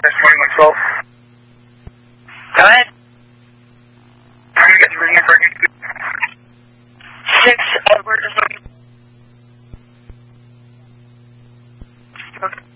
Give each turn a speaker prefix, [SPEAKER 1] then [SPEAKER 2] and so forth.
[SPEAKER 1] 2112.
[SPEAKER 2] Go ahead.
[SPEAKER 1] I'm going to get the ring for you.
[SPEAKER 2] 6 Edward.
[SPEAKER 1] Okay.